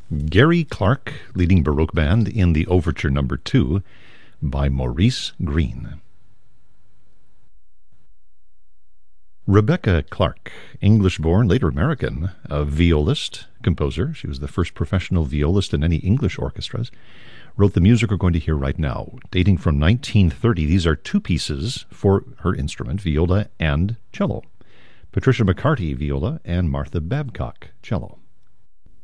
Gary Clark leading Baroque Band in the Overture No. 2 by Maurice Greene. Rebecca Clark, English-born, later American, a violist, composer. She was the first professional violist in any English orchestras. Wrote the music we're going to hear right now, dating from 1930. These are two pieces for her instrument, viola and cello. Patricia McCarty, viola, and Martha Babcock, cello.